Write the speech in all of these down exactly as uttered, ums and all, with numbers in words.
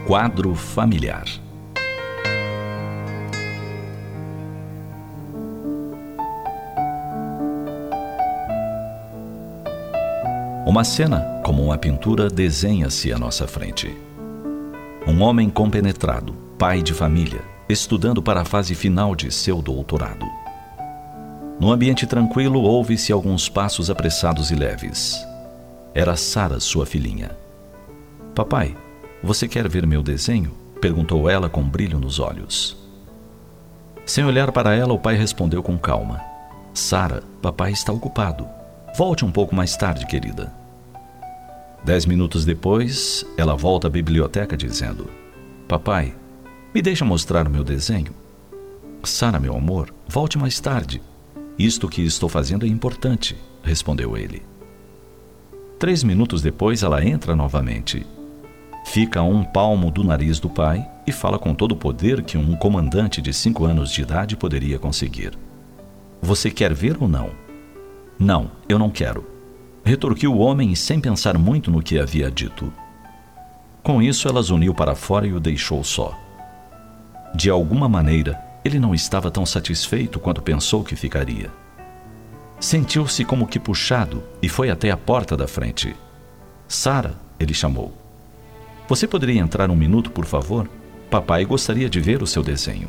Quadro familiar. Uma cena, como uma pintura, desenha-se à nossa frente. Um homem compenetrado, pai de família, estudando para a fase final de seu doutorado. Num ambiente tranquilo, ouve-se alguns passos apressados e leves. Era Sara, sua filhinha. "Papai, você quer ver meu desenho?" perguntou ela com brilho nos olhos. Sem olhar para ela, o pai respondeu com calma: "Sara, papai está ocupado. Volte um pouco mais tarde, querida." Dez minutos depois, ela volta à biblioteca dizendo: "Papai, me deixa mostrar o meu desenho?" "Sara, meu amor, volte mais tarde. Isto que estou fazendo é importante", respondeu ele. Três minutos depois, ela entra novamente. Fica a um palmo do nariz do pai e fala com todo o poder que um comandante de cinco anos de idade poderia conseguir. "Você quer ver ou não?" "Não, eu não quero", retorquiu o homem sem pensar muito no que havia dito. Com isso, ela zuniu para fora e o deixou só. De alguma maneira, ele não estava tão satisfeito quanto pensou que ficaria. Sentiu-se como que puxado e foi até a porta da frente. "Sara", ele chamou. "Você poderia entrar um minuto, por favor? Papai gostaria de ver o seu desenho."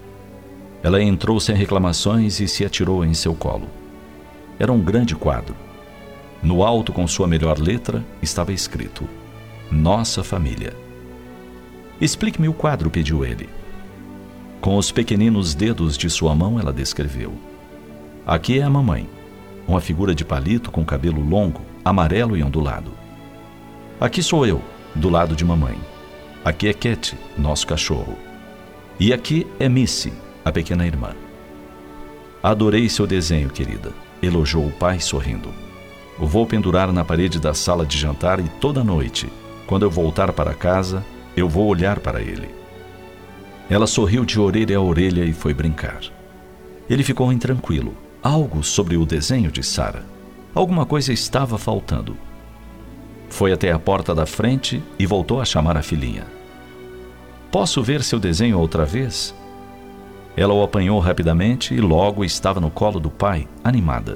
Ela entrou sem reclamações e se atirou em seu colo. Era um grande quadro. No alto, com sua melhor letra, estava escrito: "Nossa família." "Explique-me o quadro", pediu ele. Com os pequeninos dedos de sua mão, ela descreveu: "Aqui é a mamãe, uma figura de palito com cabelo longo, amarelo e ondulado. Aqui sou eu, do lado de mamãe. Aqui é Cat, nosso cachorro. E aqui é Missy, a pequena irmã." "Adorei seu desenho, querida", elogiou o pai sorrindo. "Vou pendurar na parede da sala de jantar e toda noite, quando eu voltar para casa, eu vou olhar para ele." Ela sorriu de orelha a orelha e foi brincar. Ele ficou intranquilo. Algo sobre o desenho de Sara. Alguma coisa estava faltando. Foi até a porta da frente e voltou a chamar a filhinha. "Posso ver seu desenho outra vez?" Ela o apanhou rapidamente e logo estava no colo do pai, animada.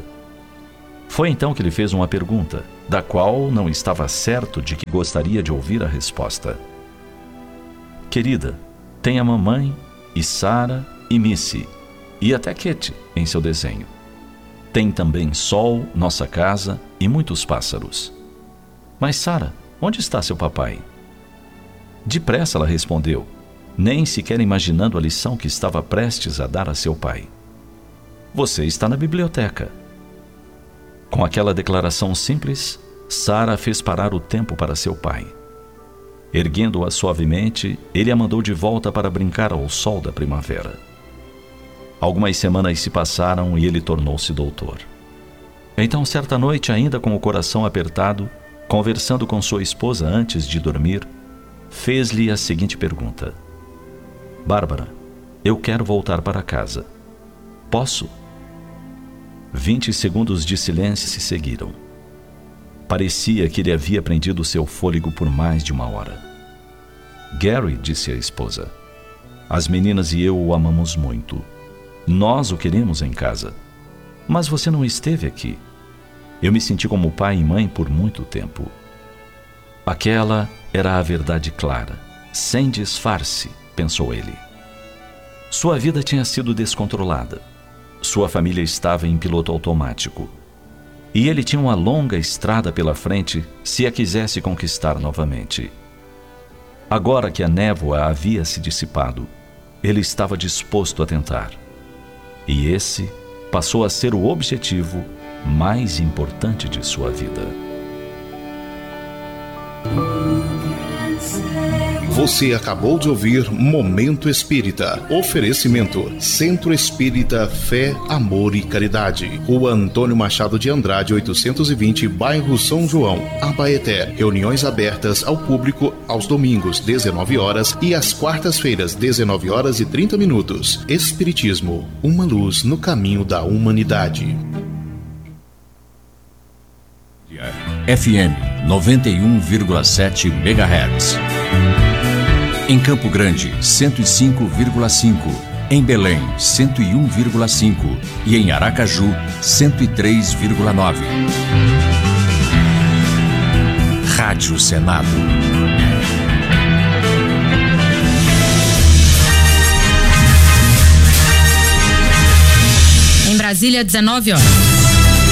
Foi então que lhe fez uma pergunta, da qual não estava certo de que gostaria de ouvir a resposta. "Querida, tem a mamãe, e Sara, e Missy, e até Cat em seu desenho. Tem também sol, nossa casa e muitos pássaros. Mas Sara, onde está seu papai?" Depressa ela respondeu, nem sequer imaginando a lição que estava prestes a dar a seu pai. "Você está na biblioteca." Com aquela declaração simples, Sara fez parar o tempo para seu pai. Erguendo-a suavemente, ele a mandou de volta para brincar ao sol da primavera. Algumas semanas se passaram e ele tornou-se doutor. Então, certa noite, ainda com o coração apertado, conversando com sua esposa antes de dormir, fez-lhe a seguinte pergunta: "Bárbara, eu quero voltar para casa. Posso?" Vinte segundos de silêncio se seguiram. Parecia que ele havia prendido seu fôlego por mais de uma hora. "Gary", disse a esposa, "as meninas e eu o amamos muito. Nós o queremos em casa. Mas você não esteve aqui. Eu me senti como pai e mãe por muito tempo." Aquela era a verdade clara, sem disfarce, pensou ele. Sua vida tinha sido descontrolada. Sua família estava em piloto automático. E ele tinha uma longa estrada pela frente se a quisesse conquistar novamente. Agora que a névoa havia se dissipado, ele estava disposto a tentar. E esse passou a ser o objetivo mais importante de sua vida. Você acabou de ouvir Momento Espírita. Oferecimento: Centro Espírita Fé, Amor e Caridade. Rua Antônio Machado de Andrade, oitocentos e vinte, bairro São João, Abaeté. Reuniões abertas ao público aos domingos, dezenove horas, e às quartas-feiras, dezenove horas e trinta minutos. Espiritismo, uma luz no caminho da humanidade. F M noventa e um vírgula sete megahertz. Em Campo Grande, cento e cinco vírgula cinco. Em Belém, cento e um vírgula cinco. E em Aracaju, cento e três vírgula nove. Rádio Senado. Em Brasília, dezenove horas.